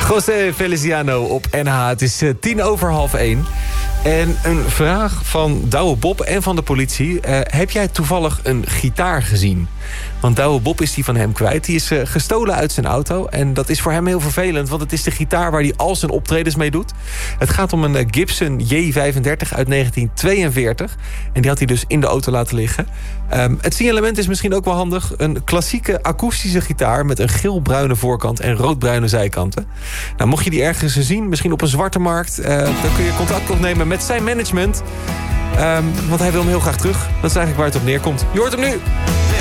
José Feliciano op NH. Het is 1:10. En een vraag van Douwe Bob en van de politie. Heb jij toevallig een gitaar gezien? Want Douwe Bob is die van hem kwijt. Die is gestolen uit zijn auto. En dat is voor hem heel vervelend. Want het is de gitaar waar hij al zijn optredens mee doet. Het gaat om een Gibson J35 uit 1942. En die had hij dus in de auto laten liggen. Het signalement is misschien ook wel handig. Een klassieke akoestische gitaar met een geel-bruine voorkant en rood-bruine zijkanten. Nou, mocht je die ergens zien, misschien op een zwarte markt, dan kun je contact opnemen met zijn management. Want hij wil hem heel graag terug. Dat is eigenlijk waar het op neerkomt. Je hoort hem nu.